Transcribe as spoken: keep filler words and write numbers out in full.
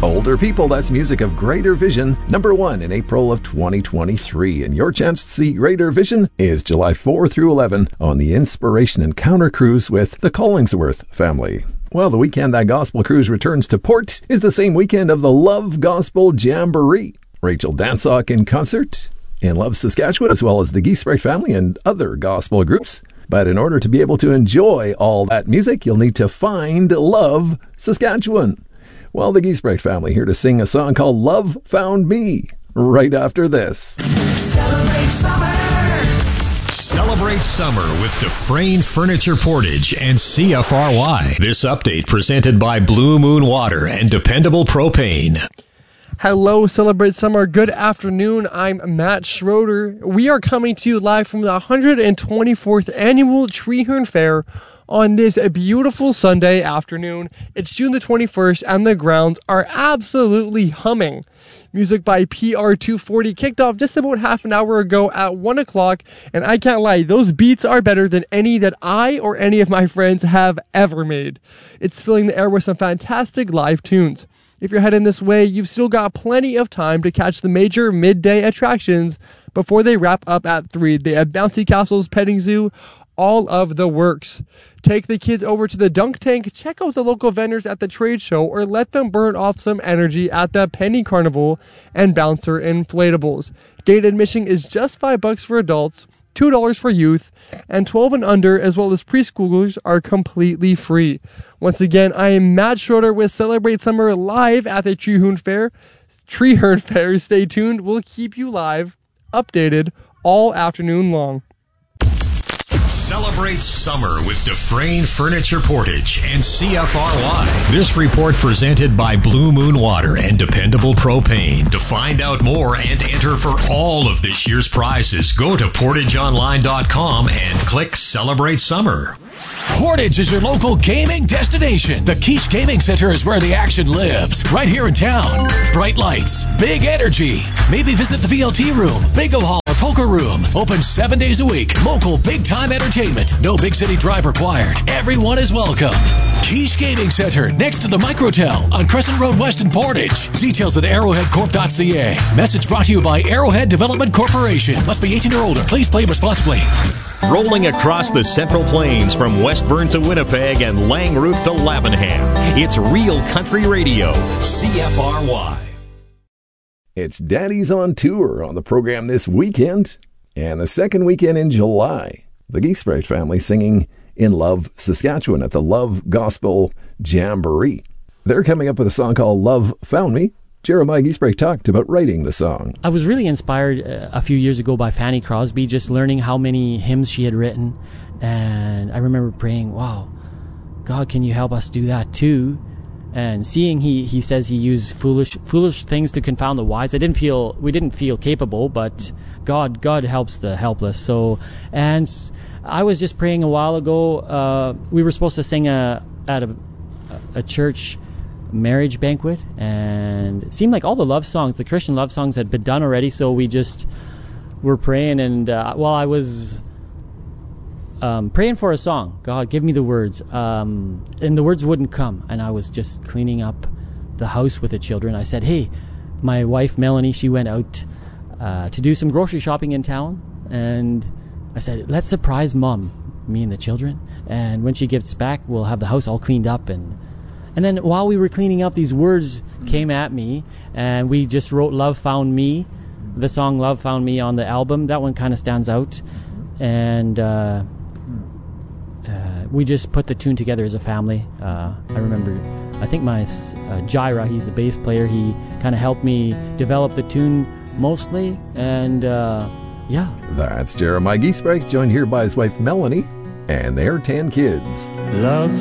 Older People, that's music of Greater Vision, number one in April of twenty twenty-three. And your chance to see Greater Vision is July fourth through eleventh on the Inspiration Encounter Cruise with the Collingsworth family. Well, the weekend that Gospel Cruise returns to port is the same weekend of the Love Gospel Jamboree. Rachel Dansock in concert in Love, Saskatchewan, as well as the Giesbrecht family and other gospel groups. But in order to be able to enjoy all that music, you'll need to find Love, Saskatchewan. Well, the Giesbrecht family here to sing a song called Love Found Me right after this. Celebrate summer! Celebrate summer with Dufresne Furniture Portage and C F R Y. This update presented by Blue Moon Water and Dependable Propane. Hello, Celebrate Summer. Good afternoon. I'm Matt Schroeder. We are coming to you live from the one hundred twenty-fourth Annual Treehorn Fair on this beautiful Sunday afternoon. It's June the twenty-first, and the grounds are absolutely humming. Music by P R two forty kicked off just about half an hour ago at one o'clock, and I can't lie, those beats are better than any that I or any of my friends have ever made. It's filling the air with some fantastic live tunes. If you're heading this way, you've still got plenty of time to catch the major midday attractions before they wrap up at three. They have bouncy castles, petting zoo, all of the works. Take the kids over to the dunk tank, check out the local vendors at the trade show, or let them burn off some energy at the Penny Carnival and Bouncer Inflatables. Gate admission is just five bucks for adults, two dollars for youth, and twelve and under, as well as preschoolers, are completely free. Once again, I am Matt Schroeder with Celebrate Summer live at the Treehorn Fair. Treehorn Fair, stay tuned. We'll keep you live, updated, all afternoon long. Celebrate summer with Dufresne Furniture Portage and C F R Y. This report presented by Blue Moon Water and Dependable Propane. To find out more and enter for all of this year's prizes, go to portage online dot com and click Celebrate Summer. Portage is your local gaming destination. The Quiche Gaming Center is where the action lives, right here in town. Bright lights, big energy. Maybe visit the V L T room, bingo hall, or poker room. Open seven days a week. Local big-time entertainment. No big city drive required. Everyone is welcome. Quiche Gaming Center, next to the Microtel on Crescent Road West in Portage. Details at arrowhead corp dot c a. Message brought to you by Arrowhead Development Corporation. Must be eighteen or older. Please play responsibly. Rolling across the Central Plains from Westburn to Winnipeg and Langruth to Lavenham. It's Real Country Radio, C F R Y. It's Daddy's on Tour on the program this weekend, and the second weekend in July, the Giesbrecht family singing in Love, Saskatchewan at the Love Gospel Jamboree. They're coming up with a song called Love Found Me. Jeremiah Giesbrecht talked about writing the song. I was really inspired uh, a few years ago by Fanny Crosby, just learning how many hymns she had written. And I remember praying, wow, God, can you help us do that too? And seeing he, he says he used foolish foolish things to confound the wise. I didn't feel we didn't feel capable, but God God helps the helpless. So, and I was just praying a while ago. Uh, we were supposed to sing a, at a, a church marriage banquet, and it seemed like all the love songs, the Christian love songs, had been done already. So we just were praying, and uh, while I was um, praying for a song, God, give me the words, um, and the words wouldn't come. And I was just cleaning up the house with the children. I said, hey, my wife Melanie, she went out uh, to do some grocery shopping in town, and I said, let's surprise Mom, me and the children, and when she gets back, we'll have the house all cleaned up. And And then while we were cleaning up, these words came at me, and we just wrote Love Found Me, the song Love Found Me on the album. That one kind of stands out. And uh, uh, we just put the tune together as a family. Uh, I remember, I think my uh, Jaira, he's the bass player, he kind of helped me develop the tune mostly. And uh, yeah. That's Jeremiah Giesbrecht, joined here by his wife Melanie and their ten kids. Love